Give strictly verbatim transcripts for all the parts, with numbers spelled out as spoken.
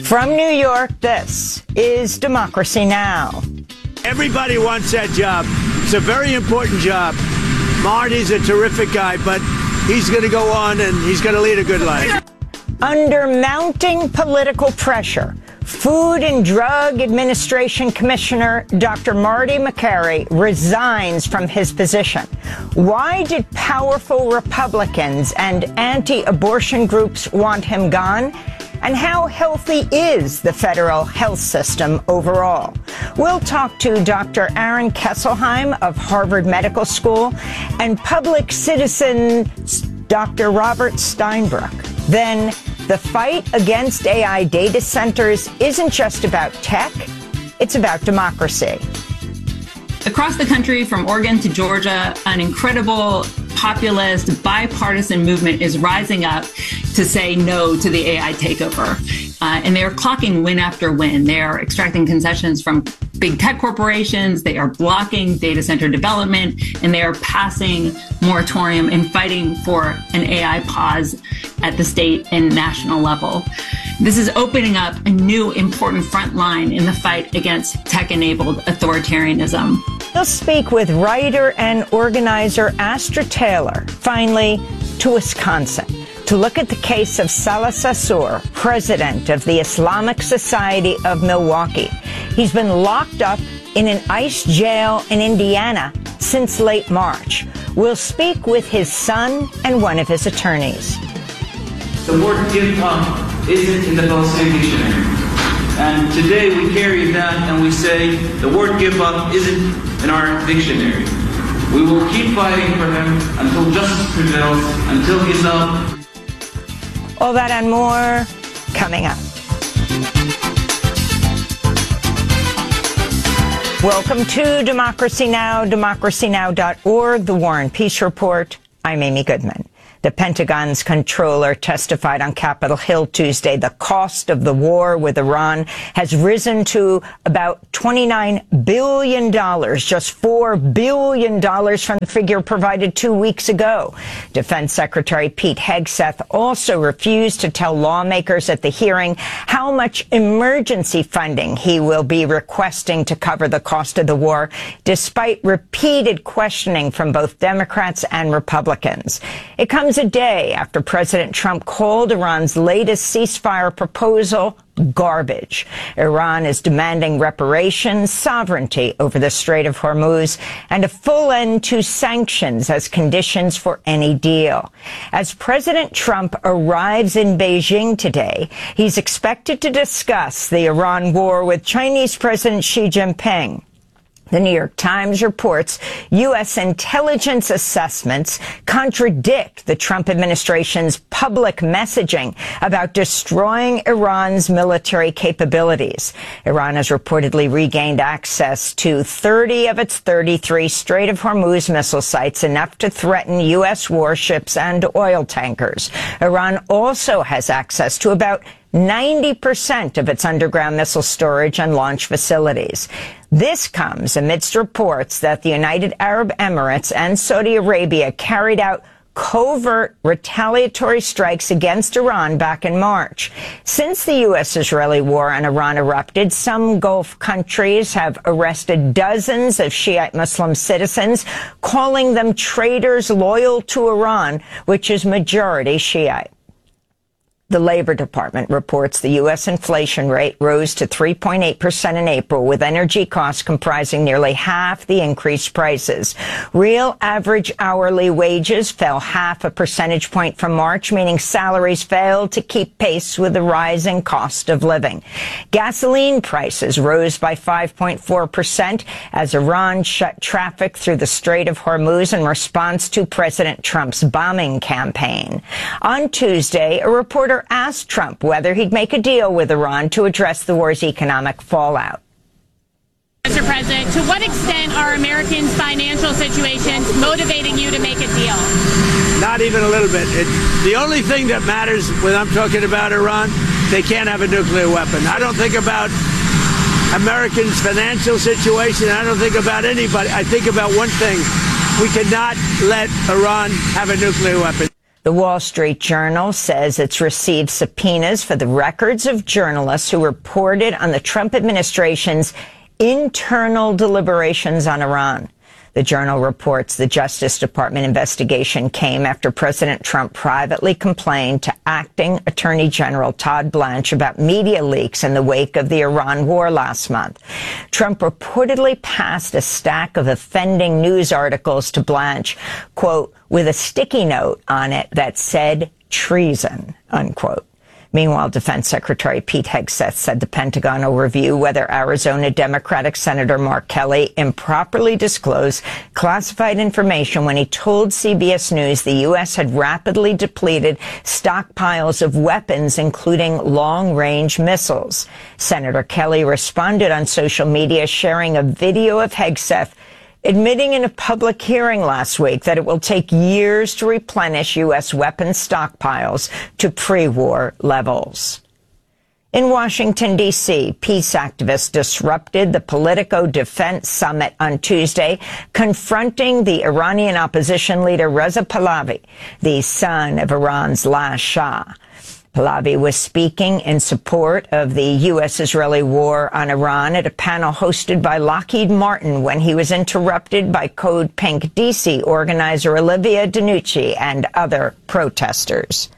From New York, this is Democracy Now! Everybody wants that job. It's a very important job. Marty's a terrific guy, but he's going to go on and he's going to lead a good life. Under mounting political pressure, Food and Drug Administration Commissioner Doctor Marty Makary resigns from his position. Why did powerful Republicans and anti-abortion groups want him gone? And how healthy is the federal health system overall? We'll talk to Doctor Aaron Kesselheim of Harvard Medical School and public citizen Doctor Robert Steinbruch. Then, the fight against A I data centers isn't just about tech, it's about democracy. Across the country, from Oregon to Georgia, an incredible populist, bipartisan movement is rising up to say no to the A I takeover. Uh, and they are clocking win after win. They are extracting concessions from big tech corporations. They are blocking data center development, and they are passing moratorium and fighting for an A I pause at the state and national level. This is opening up a new important front line in the fight against tech-enabled authoritarianism. We'll speak with writer and organizer Astra Taylor, finally, to Wisconsin, to look at the case of Salah Sarsour, president of the Islamic Society of Milwaukee. He's been locked up in an ICE jail in Indiana since late March. We'll speak with his son and one of his attorneys. The word give up isn't in the Palestinian dictionary. And today we carry that and we say the word give up isn't in our dictionary. We will keep fighting for him until justice prevails, until he's up. All that and more coming up. Welcome to Democracy Now!, democracy now dot org, The War and Peace Report. I'm Amy Goodman. The Pentagon's controller testified on Capitol Hill Tuesday the cost of the war with Iran has risen to about twenty-nine billion dollars, just four billion dollars from the figure provided two weeks ago. Defense Secretary Pete Hegseth also refused to tell lawmakers at the hearing how much emergency funding he will be requesting to cover the cost of the war, despite repeated questioning from both Democrats and Republicans. It comes a day after President Trump called Iran's latest ceasefire proposal garbage. Iran is demanding reparations, sovereignty over the Strait of Hormuz, and a full end to sanctions as conditions for any deal. As President Trump arrives in Beijing today, he's expected to discuss the Iran war with Chinese President Xi Jinping. The New York Times reports U S intelligence assessments contradict the Trump administration's public messaging about destroying Iran's military capabilities. Iran has reportedly regained access to thirty of its thirty-three Strait of Hormuz missile sites, enough to threaten U S warships and oil tankers. Iran also has access to about ninety percent of its underground missile storage and launch facilities. This comes amidst reports that the United Arab Emirates and Saudi Arabia carried out covert retaliatory strikes against Iran back in March. Since the U S-Israeli war on Iran erupted, some Gulf countries have arrested dozens of Shiite Muslim citizens, calling them traitors loyal to Iran, which is majority Shiite. The Labor Department reports the U S inflation rate rose to three point eight percent in April, with energy costs comprising nearly half the increased prices. Real average hourly wages fell half a percentage point from March, meaning salaries failed to keep pace with the rising cost of living. Gasoline prices rose by five point four percent as Iran shut traffic through the Strait of Hormuz in response to President Trump's bombing campaign. On Tuesday, a reporter asked Trump whether he'd make a deal with Iran to address the war's economic fallout. Mister President, to what extent are Americans' financial situations motivating you to make a deal? Not even a little bit. It, the only thing that matters when I'm talking about Iran, they can't have a nuclear weapon. I don't think about Americans' financial situation. I don't think about anybody. I think about one thing. We cannot let Iran have a nuclear weapon. The Wall Street Journal says it's received subpoenas for the records of journalists who reported on the Trump administration's internal deliberations on Iran. The Journal reports the Justice Department investigation came after President Trump privately complained to acting Attorney General Todd Blanche about media leaks in the wake of the Iran war last month. Trump reportedly passed a stack of offending news articles to Blanche, quote, with a sticky note on it that said treason, unquote. Meanwhile, Defense Secretary Pete Hegseth said the Pentagon will review whether Arizona Democratic Senator Mark Kelly improperly disclosed classified information when he told C B S News the U S had rapidly depleted stockpiles of weapons, including long-range missiles. Senator Kelly responded on social media, sharing a video of Hegseth admitting in a public hearing last week that it will take years to replenish U S weapons stockpiles to pre-war levels. In Washington, D C, peace activists disrupted the Politico Defense Summit on Tuesday, confronting the Iranian opposition leader Reza Pahlavi, the son of Iran's last Shah. Pahlavi was speaking in support of the U S-Israeli war on Iran at a panel hosted by Lockheed Martin when he was interrupted by Code Pink D C organizer Olivia DeNucci and other protesters.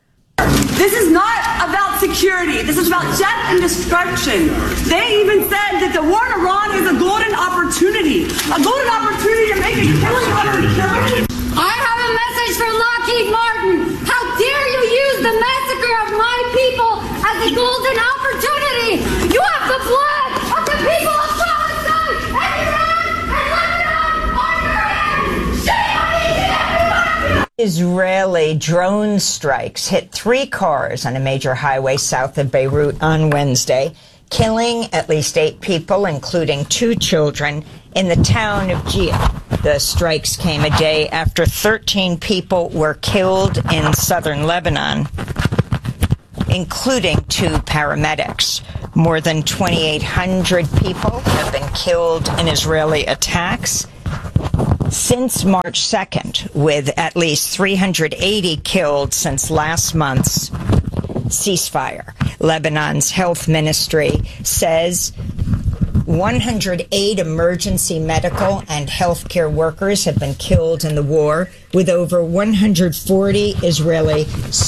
This is not about security. This is about death and destruction. They even said that the war in Iran is a golden opportunity. A golden opportunity to make a killing on our children. I have a message for Lockheed Martin. How dare you use the massacre of my people as a golden opportunity? You have the blood of the people of Palestine and Iran and Lebanon on your hands. Shame on each and every one of you. Israeli drone strikes hit three cars on a major highway south of Beirut on Wednesday, killing at least eight people, including two children, in the town of Jia. The strikes came a day after thirteen people were killed in southern Lebanon, including two paramedics. More than twenty-eight hundred people have been killed in Israeli attacks since March second, with at least three hundred eighty killed since last month's ceasefire. Lebanon's health ministry says one hundred eight emergency medical and healthcare workers have been killed in the war, with over one hundred forty Israeli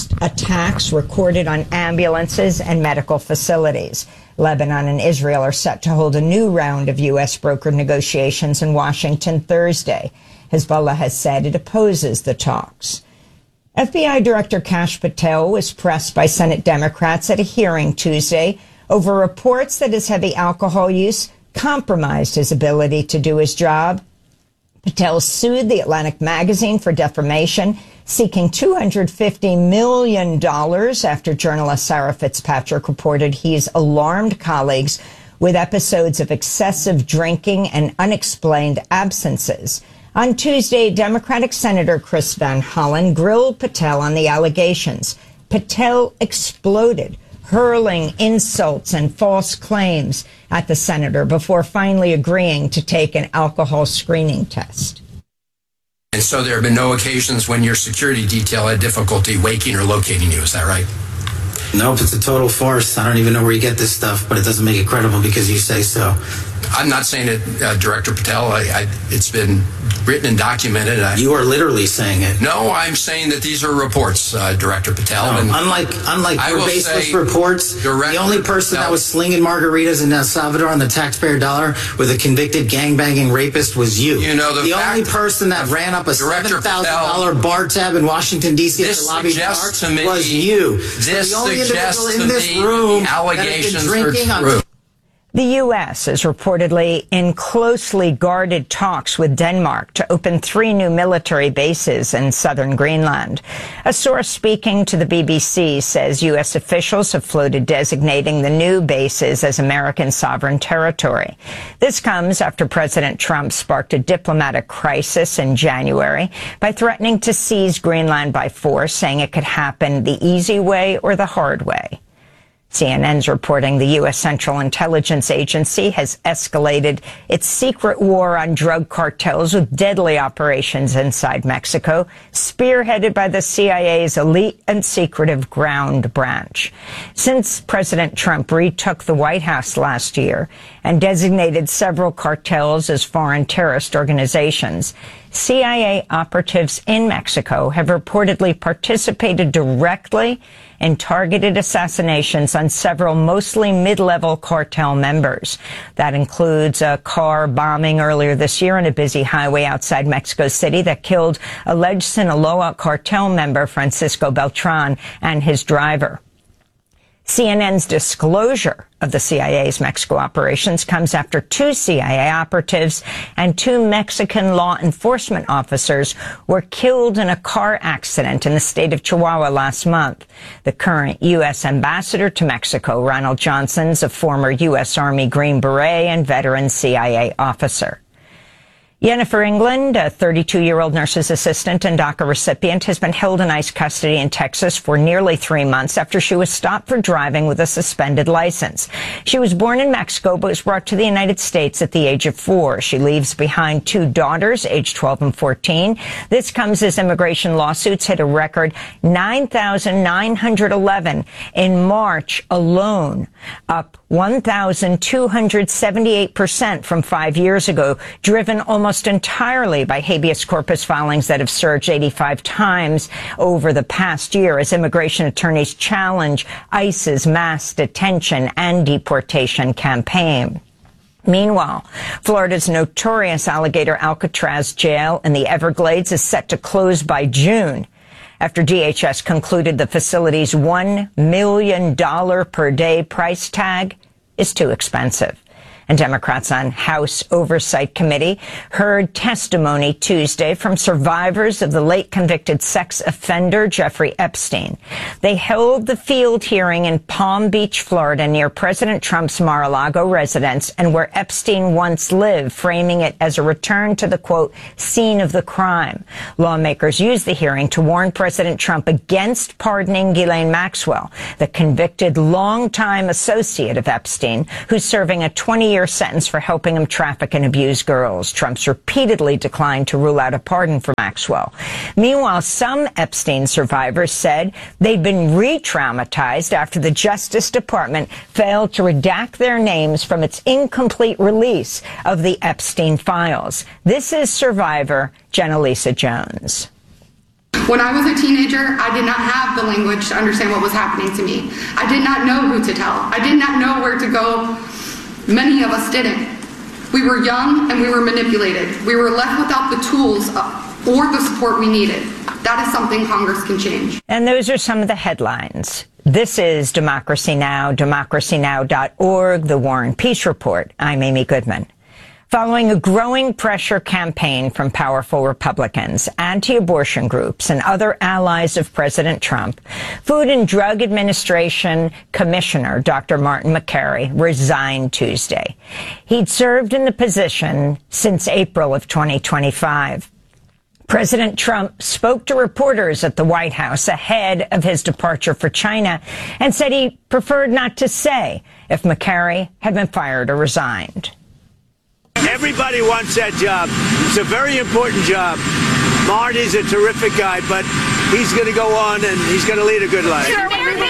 attacks recorded on ambulances and medical facilities. Lebanon and Israel are set to hold a new round of U S brokered negotiations in Washington Thursday. Hezbollah has said it opposes the talks. F B I Director Kash Patel was pressed by Senate Democrats at a hearing Tuesday over reports that his heavy alcohol use compromised his ability to do his job. Patel sued the Atlantic magazine for defamation, seeking two hundred fifty million dollars after journalist Sarah Fitzpatrick reported he's alarmed colleagues with episodes of excessive drinking and unexplained absences. On Tuesday, Democratic Senator Chris Van Hollen grilled Patel on the allegations. Patel exploded, hurling insults and false claims at the senator before finally agreeing to take an alcohol screening test. And so there have been no occasions when your security detail had difficulty waking or locating you. Is that right? Nope, it's a total farce. I don't even know where you get this stuff, but it doesn't make it credible because you say so. I'm not saying it, uh, Director Patel. I, I, it's been written and documented. I, you are literally saying it. No, I'm saying that these are reports, uh, Director Patel. No, and unlike unlike your baseless reports, the only person Patel, that was slinging margaritas in El Salvador on the taxpayer dollar with a convicted gangbanging rapist was you. You know, the, the fact, only person that ran up a seven thousand dollar bar tab in Washington, D C at the lobby bar was you. This so the only suggests individual in to this me room allegations that has been drinking are true. on The U S is reportedly in closely guarded talks with Denmark to open three new military bases in southern Greenland. A source speaking to the B B C says U S officials have floated designating the new bases as American sovereign territory. This comes after President Trump sparked a diplomatic crisis in January by threatening to seize Greenland by force, saying it could happen the easy way or the hard way. C N N's reporting the U S Central Intelligence Agency has escalated its secret war on drug cartels with deadly operations inside Mexico, spearheaded by the C I A's elite and secretive ground branch. Since President Trump retook the White House last year and designated several cartels as foreign terrorist organizations, C I A operatives in Mexico have reportedly participated directly in targeted assassinations on several mostly mid-level cartel members. That includes a car bombing earlier this year on a busy highway outside Mexico City that killed alleged Sinaloa cartel member Francisco Beltran and his driver. C N N's disclosure of the C I A's Mexico operations comes after two C I A operatives and two Mexican law enforcement officers were killed in a car accident in the state of Chihuahua last month. The current U S ambassador to Mexico, Ronald Johnson's a former U S Army Green Beret and veteran C I A officer. Jennifer England, a thirty-two-year-old nurse's assistant and DACA recipient, has been held in ICE custody in Texas for nearly three months after she was stopped for driving with a suspended license. She was born in Mexico but was brought to the United States at the age of four. She leaves behind two daughters, aged twelve and fourteen. This comes as immigration lawsuits hit a record nine thousand nine hundred eleven in March alone, up one thousand two hundred seventy-eight percent from five years ago, driven almost entirely by habeas corpus filings that have surged eighty-five times over the past year as immigration attorneys challenge ICE's mass detention and deportation campaign. Meanwhile, Florida's notorious alligator Alcatraz jail in the Everglades is set to close by June, after D H S concluded the facility's one million dollars per day price tag is too expensive. And Democrats on House Oversight Committee heard testimony Tuesday from survivors of the late convicted sex offender Jeffrey Epstein. They held the field hearing in Palm Beach, Florida, near President Trump's Mar-a-Lago residence and where Epstein once lived, framing it as a return to the, quote, scene of the crime. Lawmakers used the hearing to warn President Trump against pardoning Ghislaine Maxwell, the convicted longtime associate of Epstein, who's serving a twenty-year sentence for helping him traffic and abuse girls. Trump's repeatedly declined to rule out a pardon for Maxwell. Meanwhile, some Epstein survivors said they'd been re-traumatized after the Justice Department failed to redact their names from its incomplete release of the Epstein files. This is survivor Jenalisa Jones. When I was a teenager, I did not have the language to understand what was happening to me. I did not know who to tell. I did not know where to go. Many of us didn't. We were young and we were manipulated. We were left without the tools or the support we needed. That is something Congress can change. And those are some of the headlines. This is Democracy Now!, democracy now dot org, The War and Peace Report. I'm Amy Goodman. Following a growing pressure campaign from powerful Republicans, anti-abortion groups, and other allies of President Trump, Food and Drug Administration Commissioner Doctor Martin Makary resigned Tuesday. He'd served in the position since April of twenty twenty-five. President Trump spoke to reporters at the White House ahead of his departure for China and said he preferred not to say if Makary had been fired or resigned. Everybody wants that job. It's a very important job. Marty's a terrific guy, but he's going to go on and he's going to lead a good life. He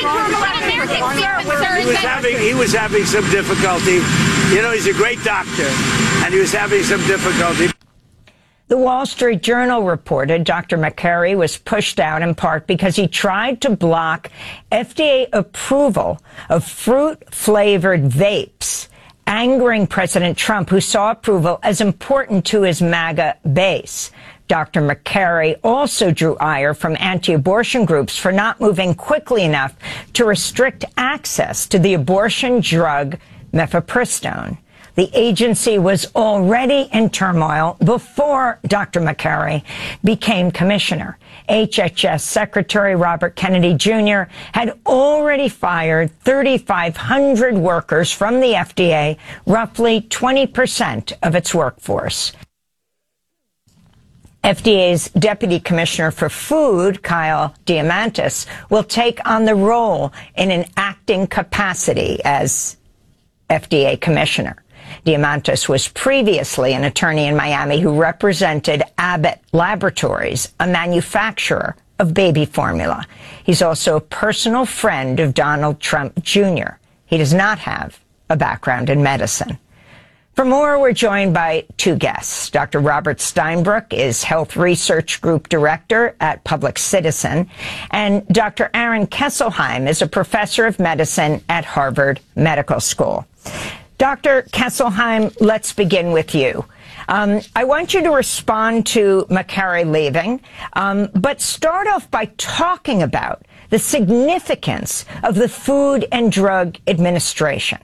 was having he was having some difficulty. You know, he's a great doctor, and he was having some difficulty. The Wall Street Journal reported Doctor Makary was pushed out in part because he tried to block F D A approval of fruit-flavored vapes, angering President Trump, who saw approval as important to his MAGA base. Doctor Makary also drew ire from anti-abortion groups for not moving quickly enough to restrict access to the abortion drug mifepristone. The agency was already in turmoil before Doctor Makary became commissioner. H H S Secretary Robert Kennedy Junior had already fired thirty-five hundred workers from the F D A, roughly twenty percent of its workforce. F D A's Deputy Commissioner for Food, Kyle Diamantis, will take on the role in an acting capacity as F D A Commissioner. Diamantis was previously an attorney in Miami who represented Abbott Laboratories, a manufacturer of baby formula. He's also a personal friend of Donald Trump Junior He does not have a background in medicine. For more, we're joined by two guests. Doctor Robert Steinbrueck is Health Research Group Director at Public Citizen, and Doctor Aaron Kesselheim is a professor of medicine at Harvard Medical School. Doctor Kesselheim, let's begin with you. Um, I want you to respond to McCarry leaving, um, but start off by talking about the significance of the Food and Drug Administration.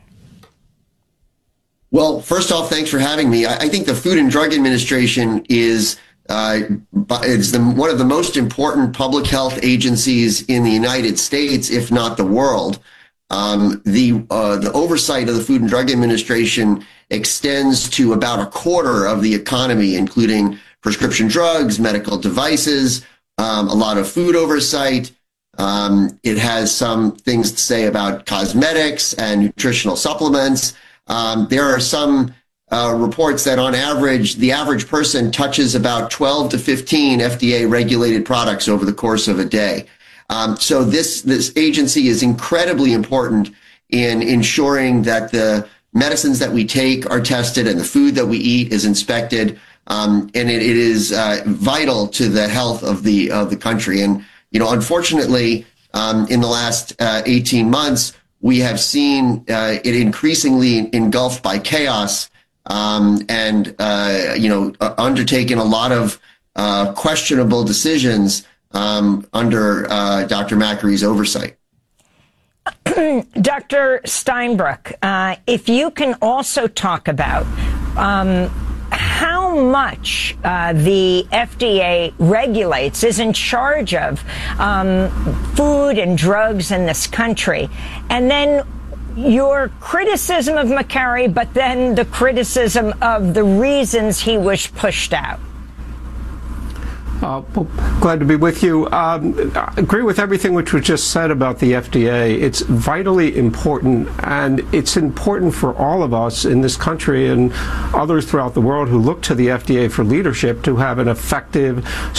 Well, first off, thanks for having me. I, I think the Food and Drug Administration is uh, it's the, one of the most important public health agencies in the United States, if not the world. Um, the uh, the oversight of the Food and Drug Administration extends to about a quarter of the economy, including prescription drugs, medical devices, um, a lot of food oversight. Um, it has some things to say about cosmetics and nutritional supplements. Um, there are some uh, reports that on average, the average person touches about twelve to fifteen F D A regulated products over the course of a day. Um, so this, this agency is incredibly important in ensuring that the medicines that we take are tested and the food that we eat is inspected. Um, and it, it is uh, vital to the health of the, of the country. And, you know, unfortunately, um, in the last uh, eighteen months, we have seen uh, it increasingly engulfed by chaos um, and, uh, you know, undertaken a lot of uh, questionable decisions um, under uh, Doctor McCarry's oversight. Doctor Steinbrueck, uh, if you can also talk about um, how much uh, the F D A regulates, is in charge of um, food and drugs in this country, and then your criticism of McCarry, but then the criticism of the reasons he was pushed out. Uh, well, glad to be with you. Um, I agree with everything which was just said about the F D A. It's vitally important, and it's important for all of us in this country and others throughout the world who look to the F D A for leadership to have an effective